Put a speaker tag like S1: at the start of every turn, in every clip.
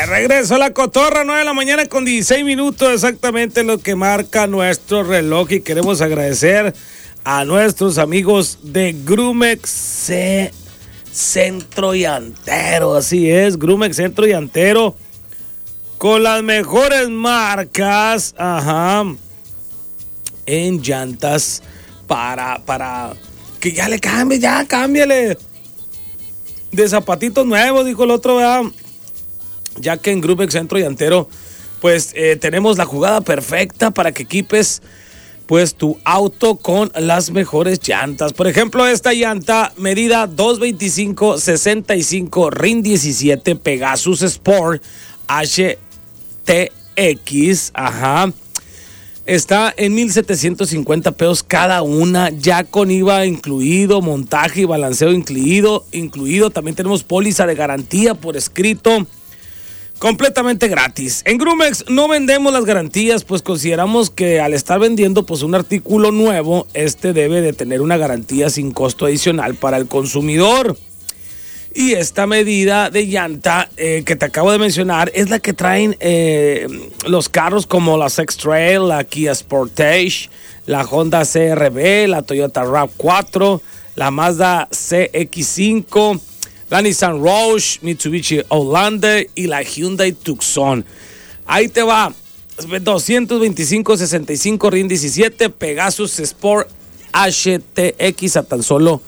S1: regreso a la cotorra, 9 de la mañana con 16 minutos, exactamente lo que marca nuestro reloj. Y queremos agradecer a nuestros amigos de Grumex Centro Llantero. Así es, Grumex Centro Llantero, con las mejores marcas, en llantas para que ya le cambie, ya cámbiale de zapatitos nuevos, dijo el otro, ¿verdad? Ya que en Grumex Centro Llantero, pues tenemos la jugada perfecta para que equipes pues tu auto con las mejores llantas. Por ejemplo, esta llanta medida 225/65 RIN 17 Pegasus Sport HTX, está en 1,750 pesos cada una, ya con IVA incluido, montaje y balanceo incluido. También tenemos póliza de garantía por escrito, completamente gratis. En Grumex no vendemos las garantías, pues consideramos que al estar vendiendo pues un artículo nuevo, debe de tener una garantía sin costo adicional para el consumidor. Y esta medida de llanta que te acabo de mencionar es la que traen los carros como la X-Trail, la Kia Sportage, la Honda CR-V, la Toyota RAV4, la Mazda CX-5, la Nissan Rogue, Mitsubishi Outlander y la Hyundai Tucson. Ahí te va, 225/65 RIN 17 Pegasus Sport HTX a tan solo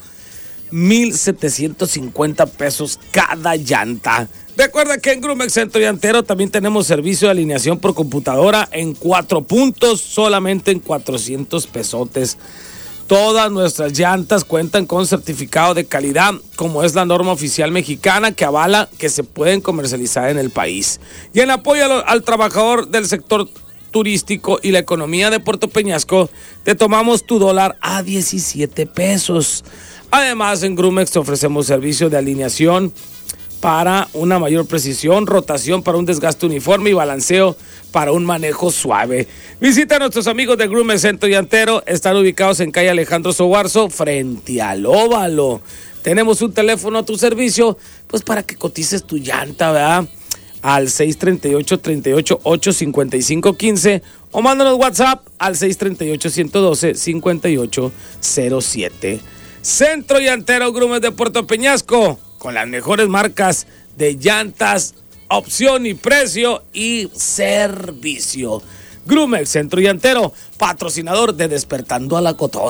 S1: 1,750 pesos cada llanta. Recuerda que en Grumex Centro Llantero también tenemos servicio de alineación por computadora en 4 puntos, solamente en 400 pesotes. Todas nuestras llantas cuentan con certificado de calidad, como es la norma oficial mexicana que avala que se pueden comercializar en el país. Y en apoyo al trabajador del sector turístico y la economía de Puerto Peñasco, te tomamos tu dólar a 17 pesos. Además, en Grumex te ofrecemos servicio de alineación para una mayor precisión, rotación para un desgaste uniforme y balanceo para un manejo suave. Visita a nuestros amigos de Grumex Centro Llantero. Están ubicados en calle Alejandro Soguarzo, frente al Óvalo. Tenemos un teléfono a tu servicio, pues para que cotices tu llanta, ¿verdad? Al 638-38-855-15 o mándanos WhatsApp al 638-112-5807. Centro Llantero Grumex de Puerto Peñasco, con las mejores marcas de llantas, opción y precio y servicio. Grumex Centro Llantero, patrocinador de Despertando a la Cotorra.